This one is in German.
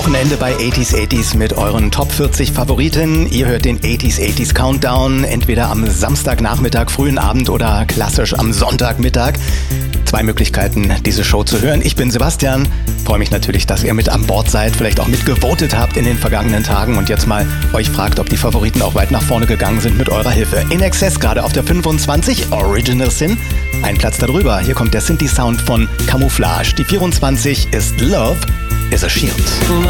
Wochenende bei 80s mit euren Top 40 Favoriten. Ihr hört den 80s Countdown, entweder am Samstagnachmittag, frühen Abend oder klassisch am Sonntagmittag. 2 Möglichkeiten, diese Show zu hören. Ich bin Sebastian, freue mich natürlich, dass ihr mit an Bord seid, vielleicht auch mitgevotet habt in den vergangenen Tagen und jetzt mal euch fragt, ob die Favoriten auch weit nach vorne gegangen sind mit eurer Hilfe. In Excess gerade auf der 25, Original Sin. Ein Platz darüber, hier kommt der Synthi-Sound von Camouflage. Die 24 ist Love is a Shield.